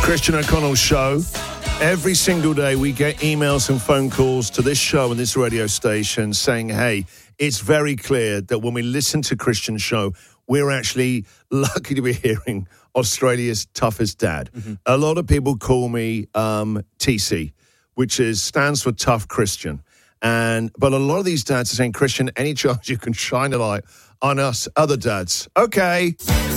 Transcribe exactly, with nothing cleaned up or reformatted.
Christian O'Connell Show. Every single day we get emails and phone calls to this show and this radio station saying, hey, it's very clear that when we listen to Christian Show, we're actually lucky to be hearing Australia's toughest dad. Mm-hmm. A lot of people call me um, T C, which is stands for Tough Christian. And but a lot of these dads are saying, Christian, any chance you can shine a light on us other dads? Okay.